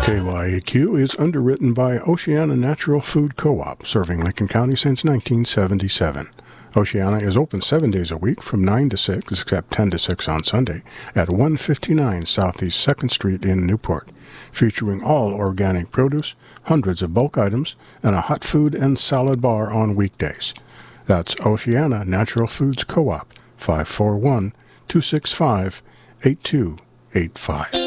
KYAQ is underwritten by Oceana Natural Food Co-op, serving Lincoln County since 1977. Oceana is open 7 days a week from 9 to 6, except 10 to 6 on Sunday, at 159 Southeast 2nd Street in Newport, featuring all organic produce, hundreds of bulk items, and a hot food and salad bar on weekdays. That's Oceana Natural Foods Co-op, 541-265-8285.